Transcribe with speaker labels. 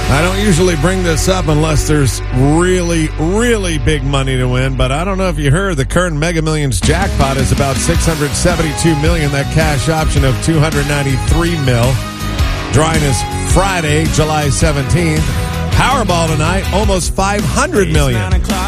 Speaker 1: I don't usually bring this up unless there's really, really big money to win, but I don't know if you heard the current Mega Millions jackpot is about $672 million, that cash option of $293 million. Drawing is Friday, July 17th. Powerball tonight, almost $500 million.